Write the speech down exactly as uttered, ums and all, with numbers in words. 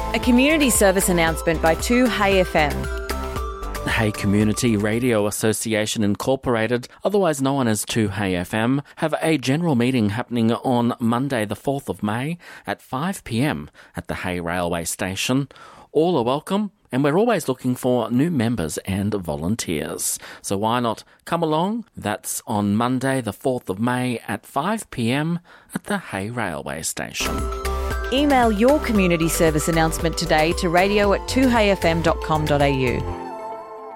A community service announcement by two Hey F M. Hey Community Radio Association Incorporated, otherwise known as two Hey F M, have a general meeting happening on Monday the fourth of May at five p m at the Hey Railway Station. All are welcome, and we're always looking for new members and volunteers. So why not come along? That's on Monday the fourth of May at five p m at the Hey Railway Station. Email your community service announcement today to radio at two hey f m dot com dot a u.